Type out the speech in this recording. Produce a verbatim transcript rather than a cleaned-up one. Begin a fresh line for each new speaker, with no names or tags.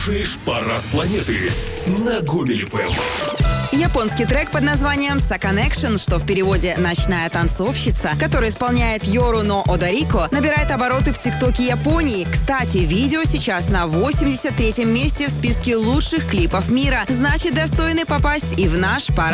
слушаешь «Парад планеты» на Гомель эф эм.
Японский трек под названием «Саканекшн», что в переводе «Ночная танцовщица», который исполняет Йору но Одарико, набирает обороты в ТикТоке Японии. Кстати, видео сейчас на восемьдесят третьем месте в списке лучших клипов мира. Значит, достойны попасть и в наш парад.